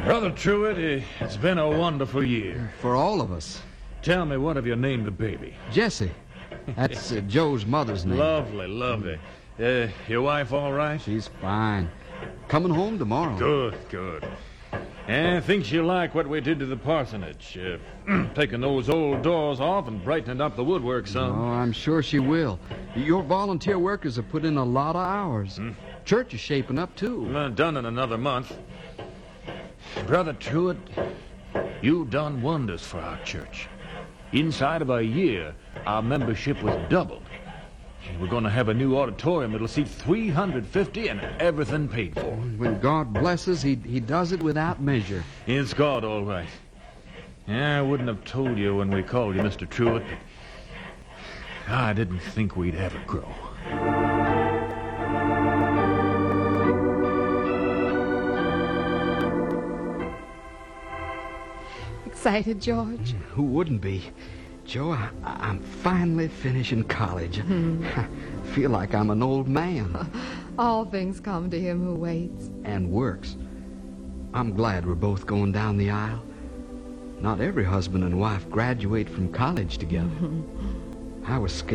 Brother Truett, it's been a wonderful year. For all of us. Tell me, what have you named the baby? Jessie. That's Joe's mother's name. Lovely, lovely. Your wife all right? She's fine. Coming home tomorrow. Good, good. I think she'll like what we did to the parsonage. Taking those old doors off and brightening up the woodwork some. Oh, I'm sure she will. Your volunteer workers have put in a lot of hours. Church is shaping up, too. Done in another month. Brother Truett, you've done wonders for our church. Inside of a year, our membership was doubled. We're going to have a new auditorium that'll seat 350 and everything paid for. When God blesses, he does it without measure. It's God, all right. I wouldn't have told you when we called you Mr. Truett, but I didn't think we'd ever grow. Excited, George? Who wouldn't be? Joe, I'm finally finishing college. I feel like I'm an old man. All things come to him who waits. And works. I'm glad we're both going down the aisle. Not every husband and wife graduate from college together. I was scared.